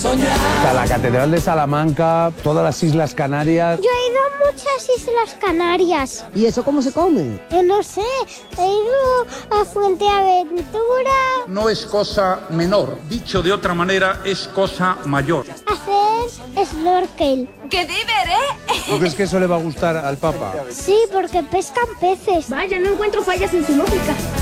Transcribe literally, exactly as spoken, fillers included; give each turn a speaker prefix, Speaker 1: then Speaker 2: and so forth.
Speaker 1: soñar.
Speaker 2: Está la Catedral de Salamanca, todas las Islas Canarias.
Speaker 3: Yo he ido a muchas Islas Canarias.
Speaker 4: ¿Y eso cómo se come?
Speaker 3: Eh, no sé, he ido a Fuerteventura.
Speaker 5: No es cosa menor, dicho de otra manera, es cosa mayor.
Speaker 3: Hacer snorkel.
Speaker 1: ¡Qué diver, eh!
Speaker 2: ¿Tú crees que eso le va a gustar al Papa?
Speaker 3: Sí, porque pescan peces.
Speaker 6: Vaya, no encuentro fallas en su lógica.